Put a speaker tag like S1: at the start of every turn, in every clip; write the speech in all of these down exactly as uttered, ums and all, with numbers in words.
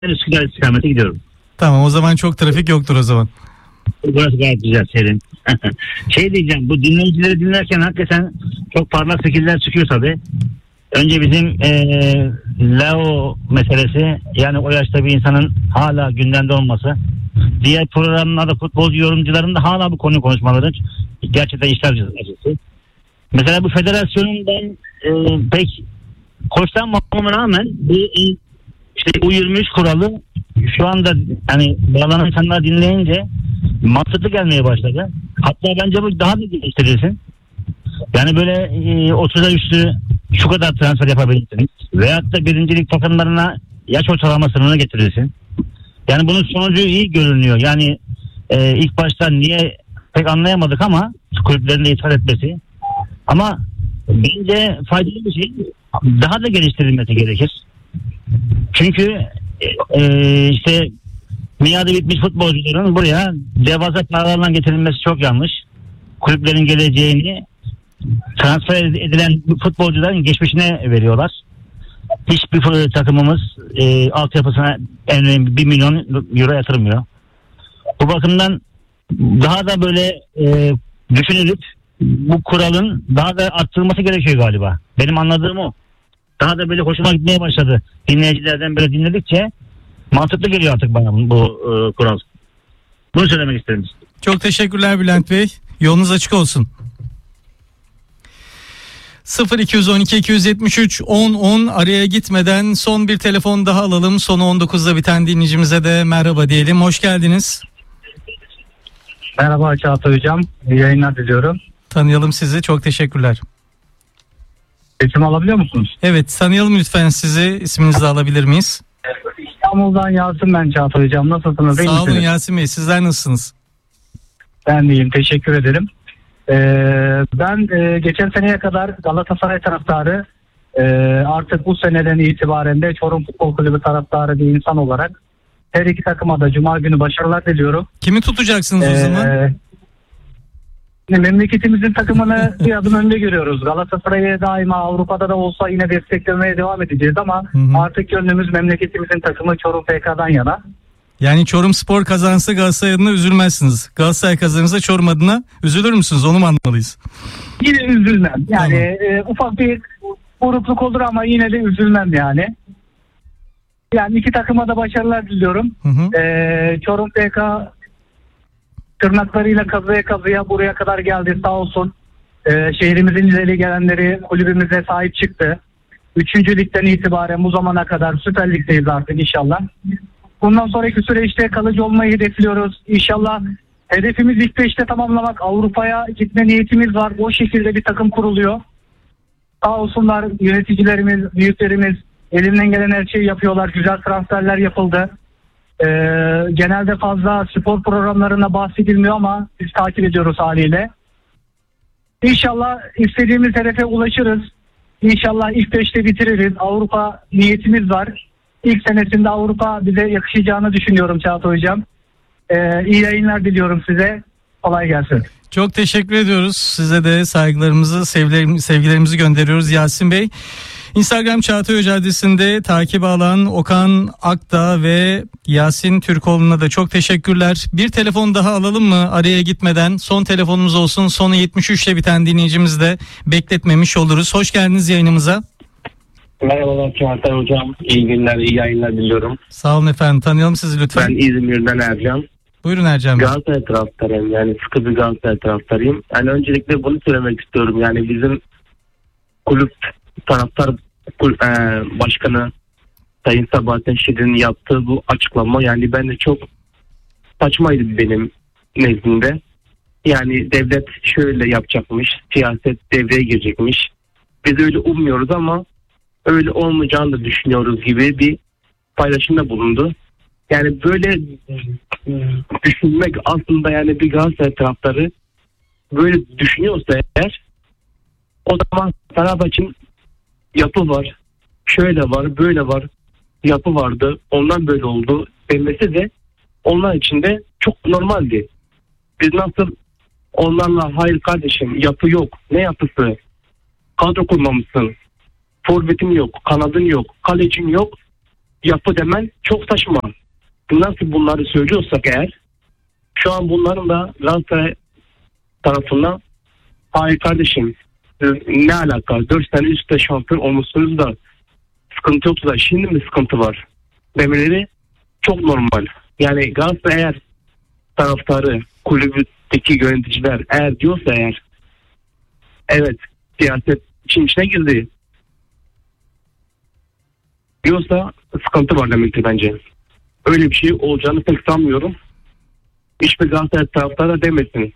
S1: Üsküdar istikamete gidiyorum.
S2: Tamam, o zaman çok trafik yoktur o zaman.
S1: Burası gayet güzel, serin. Şey diyeceğim, bu dinleyicileri dinlerken hakikaten çok parlak fikirler çıkıyor tabii. Önce bizim ee, Lao meselesi, yani o yaşta bir insanın hala gündemde olması. Diğer programlarda futbolcu yorumcuların da hala bu konuyu konuşmaları gerçekten işler acısı. Mesela bu federasyonun ben e, pek hoşlanmamama rağmen bu işte U yirmi üç kuralı şu anda hani bağlanan insanlar dinleyince mantıklı gelmeye başladı. Hatta bence bu daha da geliştirilsin. Yani böyle e, otuza üstü şu kadar transfer yapabilirsiniz. Veyahut da birincilik takımlarına yaş ortalama sınırına getirilsin. Yani bunun sonucu iyi görünüyor. Yani e, ilk başta niye pek anlayamadık ama kulüplerin de itaat etmesi. Ama bence faydalı bir şey. Daha da geliştirilmesi gerekir. Çünkü e, işte miadı bitmiş futbolcuların buraya devasa paralarla getirilmesi çok yanlış. Kulüplerin geleceğini transfer edilen futbolcuların geçmişine veriyorlar. Hiçbir takımımız e, altyapısına en önemli bir milyon euro yatırmıyor. Bu bakımdan daha da böyle e, düşünülüp bu kuralın daha da arttırılması gerekiyor galiba. Benim anladığım o. Daha da böyle hoşuma gitmeye başladı. Dinleyicilerden böyle dinledikçe mantıklı geliyor artık bana bu e, kural. Bunu söylemek isterim.
S2: Çok teşekkürler Bülent Bey. Yolunuz açık olsun. sıfır iki on iki iki yetmiş üç on on araya gitmeden son bir telefon daha alalım. Sonu on dokuzda biten dinleyicimize de merhaba diyelim. Hoş geldiniz.
S3: Merhaba Çağatay Hocam. İyi yayınlar diliyorum.
S2: Tanıyalım sizi. Çok teşekkürler.
S3: Sesimi alabiliyor musunuz?
S2: Evet, tanıyalım lütfen sizi. İsminizi de alabilir miyiz?
S3: İstanbul'dan Yasin ben Çağatay Hocam. Nasılsınız? İyi
S2: Sağ olun
S3: misiniz?
S2: Yasin Bey. Sizler nasılsınız?
S3: Ben de iyiyim. Teşekkür ederim. Ee, ben e, geçen seneye kadar Galatasaray taraftarı, e, artık bu seneden itibaren de Çorum Futbol Kulübü taraftarı bir insan olarak her iki takıma da Cuma günü başarılar diliyorum.
S2: Kimi tutacaksınız o zaman?
S3: Ee, memleketimizin takımını bir adım önde görüyoruz. Galatasaray'ı daima Avrupa'da da olsa yine desteklemeye devam edeceğiz ama
S2: Hı hı.
S3: artık gönlümüz memleketimizin takımı Çorum F K'dan yana.
S2: Yani Çorum Spor kazansa Galatasaray adına üzülmezsiniz. Galatasaray kazanırsa Çorum adına üzülür müsünüz? Onu mu anlamalıyız?
S3: Yine üzülmem. Yani
S2: Tamam.
S3: e, ufak bir burukluk olur ama yine de üzülmem yani. Yani iki takıma da başarılar diliyorum.
S2: Hı hı.
S3: E, Çorum F K tırnaklarıyla kazıya kazıya buraya kadar geldi sağ olsun. E, şehrimizin ileri gelenleri kulübümüze sahip çıktı. Üçüncü ligden itibaren bu zamana kadar Süper Lig'deyiz artık inşallah. Bundan sonraki süreçte kalıcı olmayı hedefliyoruz. İnşallah hedefimiz ilk beşte tamamlamak. Avrupa'ya gitme niyetimiz var. O şekilde bir takım kuruluyor. Sağ olsunlar yöneticilerimiz, büyüklerimiz elinden gelen her şeyi yapıyorlar. Güzel transferler yapıldı. Ee, genelde fazla spor programlarına bahsedilmiyor ama biz takip ediyoruz haliyle. İnşallah istediğimiz hedefe ulaşırız. İnşallah ilk beşte bitiririz. Avrupa niyetimiz var. İlk senesinde Avrupa bize yakışacağını düşünüyorum Çağatay Hocam. Ee, iyi yayınlar diliyorum size. Kolay gelsin.
S2: Çok teşekkür ediyoruz. Size de saygılarımızı, sevgilerimizi gönderiyoruz Yasin Bey. Instagram Çağatay Hoca adresinde takip alan Okan Akdağ ve Yasin Türkoğlu'na da çok teşekkürler. Bir telefon daha alalım mı araya gitmeden? Son telefonumuz olsun. Sonu yetmiş üçle biten dinleyicimizi de bekletmemiş oluruz. Hoş geldiniz yayınımıza.
S4: Merhabalar Çağatay Hocam. İyi günler, iyi yayınlar diliyorum.
S2: Sağ olun efendim. Tanıyalım sizi lütfen.
S4: Ben İzmir'den Ercan.
S2: Buyurun Ercan Bey.
S4: Galatasaray taraftarıyım. Yani sıkı bir Galatasaray taraftarıyım. Yani öncelikle bunu söylemek istiyorum. Yani bizim kulüp taraftar kul, e, başkanı Sayın Sabahattin Şirin'in yaptığı bu açıklama yani bence çok saçmaydı benim nezdimde. Yani devlet şöyle yapacakmış, siyaset devreye girecekmiş. Biz öyle ummuyoruz ama öyle olmayacağını da düşünüyoruz gibi bir paylaşımda bulundu. Yani böyle düşünmek aslında yani bir Galatasaray taraftarı böyle düşünüyorsa eğer o zaman Fenerbahçe'nin yapı var, şöyle var, böyle var, yapı vardı, ondan böyle oldu denmesi de onlar için de çok normaldi. Biz nasıl onlarla hayır kardeşim yapı yok, ne yapısı, kadro kurmamışsın, forvetin yok, kanadın yok, kalecin yok, yapı demen çok saçma. Nasıl bunları söylüyorsak eğer, şu an bunların da Galatasaray tarafından hayır kardeşim ne alaka, dört sene üstte şampiyon olmuşsunuz da sıkıntı yoktu da şimdi mi sıkıntı var demeleri çok normal. Yani Galatasaray eğer taraftarı, kulübündeki yöneticiler eğer diyorsa eğer, evet siyaset için içine girdi diyorsa sıkıntı var demektir bence. Öyle bir şey olacağını pek sanmıyorum. Hiçbir Galatasaray taraftarı demesin.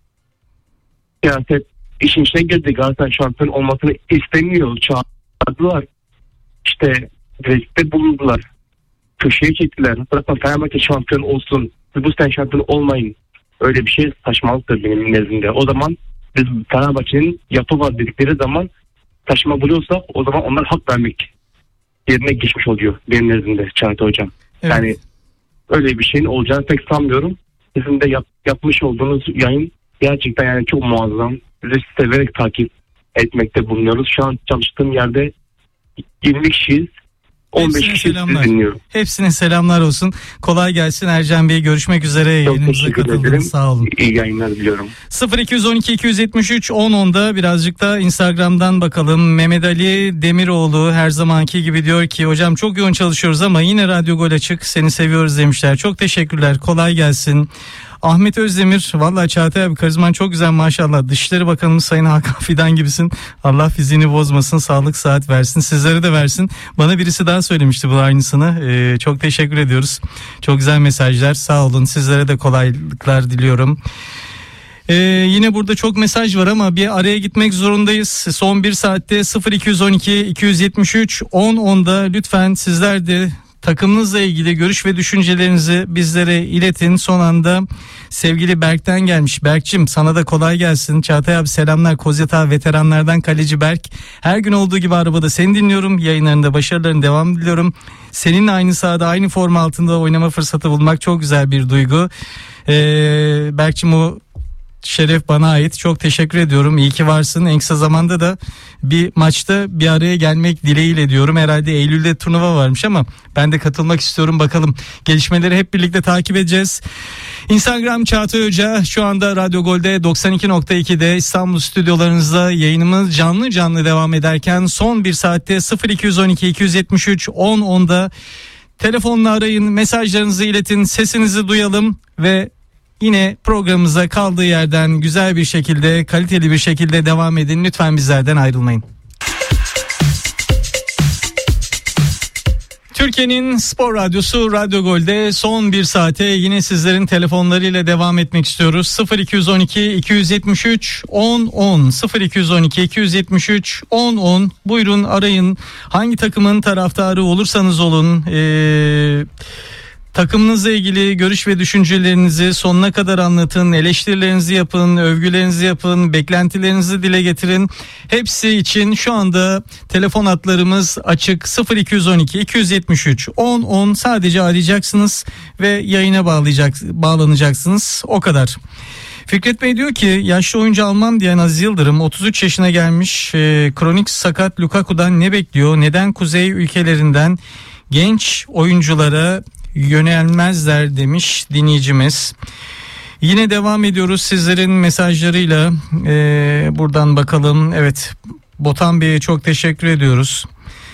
S4: Siyaset işin içine girdi, Galatasaray şampiyon olmasını istemiyor. Çağırdılar. İşte rezillikte bulundular. Köşeye çektiler. Bırakın Fenerbahçe şampiyon olsun. Bu sene şampiyon olmayın. Öyle bir şey saçmalıktır benim nezdimde. O zaman biz Fenerbahçe'nin yapı var dedikleri zaman saçma buluyorsak o zaman onlar hak vermek yerine geçmiş oluyor benim nezdimde Çağatay Hocam. Evet. Yani öyle bir şeyin olacağını pek sanmıyorum. Sizin de yap, yapmış olduğunuz yayın gerçekten yani çok muazzam. Sizi severek takip etmekte bulunuyoruz. Şu an çalıştığım yerde yirmi kişiyiz. on beş kişi dinliyorum.
S2: Hepsine selamlar olsun. Kolay gelsin Ercan Bey. Görüşmek üzere. Yayınımıza katıldınız. Sağ olun.
S4: İyi yayınlar diliyorum.
S2: sıfır iki on iki iki yetmiş üç on onda birazcık da Instagram'dan bakalım. Mehmet Ali Demiroğlu her zamanki gibi diyor ki hocam çok yoğun çalışıyoruz ama yine Radyo Gol açık. Seni seviyoruz demişler. Çok teşekkürler. Kolay gelsin. Ahmet Özdemir, vallahi Çağatay abi karizman çok güzel maşallah. Dışişleri Bakanımız Sayın Hakan Fidan gibisin. Allah fiziğini bozmasın, sağlık sıhhat versin. Sizlere de versin. Bana birisi daha söylemişti bu aynısını. Ee, çok teşekkür ediyoruz. Çok güzel mesajlar. Sağ olun. Sizlere de kolaylıklar diliyorum. Ee, yine burada çok mesaj var ama bir araya gitmek zorundayız. Son bir saatte sıfır iki on iki iki yetmiş üç on onda lütfen sizler de takımınızla ilgili görüş ve düşüncelerinizi bizlere iletin. Son anda sevgili Berk'ten gelmiş. Berk'cim sana da kolay gelsin. Çağatay abi selamlar. Kozyatağı veteranlardan kaleci Berk. Her gün olduğu gibi arabada seni dinliyorum. Yayınlarında başarıların devam diliyorum. Seninle aynı sahada aynı forma altında oynama fırsatı bulmak çok güzel bir duygu. Ee, Berk'cim o şeref bana ait. Çok teşekkür ediyorum. İyi ki varsın. En kısa zamanda da bir maçta bir araya gelmek dileğiyle diyorum. Herhalde Eylül'de turnuva varmış ama ben de katılmak istiyorum. Bakalım gelişmeleri hep birlikte takip edeceğiz. Instagram Çağatay Hoca şu anda Radyo Gol'de doksan iki nokta iki'de İstanbul stüdyolarınızda yayınımız canlı canlı devam ederken son bir saatte sıfır iki on iki iki yetmiş üç on onda telefonla arayın, mesajlarınızı iletin, sesinizi duyalım ve yine programımıza kaldığı yerden güzel bir şekilde, kaliteli bir şekilde devam edin. Lütfen bizlerden ayrılmayın. Türkiye'nin Spor Radyosu Radyo Gol'de son bir saate yine sizlerin telefonlarıyla devam etmek istiyoruz. sıfır iki on iki iki yetmiş üç on on sıfır iki on iki iki yetmiş üç on on buyurun arayın. Hangi takımın taraftarı olursanız olun eee takımınızla ilgili görüş ve düşüncelerinizi sonuna kadar anlatın, eleştirilerinizi yapın, övgülerinizi yapın, beklentilerinizi dile getirin. Hepsi için şu anda telefon hatlarımız açık. sıfır iki on iki iki yetmiş üç on on sadece arayacaksınız ve yayına bağlayacak, bağlanacaksınız. O kadar. Fikret Bey diyor ki yaşlı oyuncu almam diyen Aziz Yıldırım otuz üç yaşına gelmiş, e, kronik sakat Lukaku'dan ne bekliyor? Neden kuzey ülkelerinden genç oyunculara yönelmezler demiş dinleyicimiz. Yine devam ediyoruz sizlerin mesajlarıyla. Ee, buradan bakalım. Evet, Botan Bey'e çok teşekkür ediyoruz.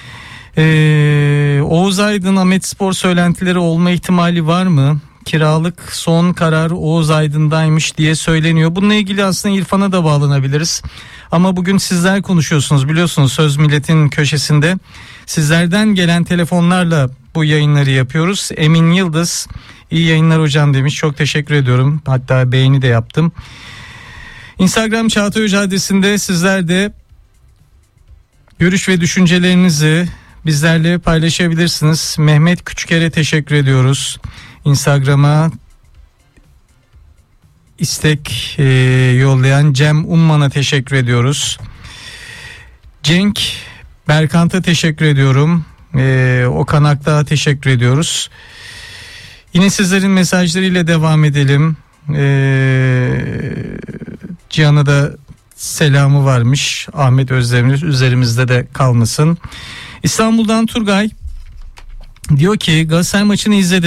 S2: Ee, Oğuz Aydın Ahmetspor söylentileri olma ihtimali var mı? Kiralık son karar Oğuz Aydın'daymış diye söyleniyor. Bununla ilgili aslında İrfan'a da bağlanabiliriz. Ama bugün sizler konuşuyorsunuz biliyorsunuz Söz Millet'in köşesinde. Sizlerden gelen telefonlarla bu yayınları yapıyoruz. Emin Yıldız iyi yayınlar hocam demiş. Çok teşekkür ediyorum. Hatta beğeni de yaptım. Instagram Çağatay Hoca adresinde sizler de görüş ve düşüncelerinizi bizlerle paylaşabilirsiniz. Mehmet Küçüker'e teşekkür ediyoruz. Instagram'a istek e, yollayan Cem Umman'a teşekkür ediyoruz. Cenk Berkant'a teşekkür ediyorum. Ee, Okan Akdağ'a teşekkür ediyoruz. Yine sizlerin mesajlarıyla devam edelim. Ee, Cihan'a da selamı varmış. Ahmet Özdemir üzerimizde de kalmasın. İstanbul'dan Turgay Diyor ki Galatasaray maçını izledim.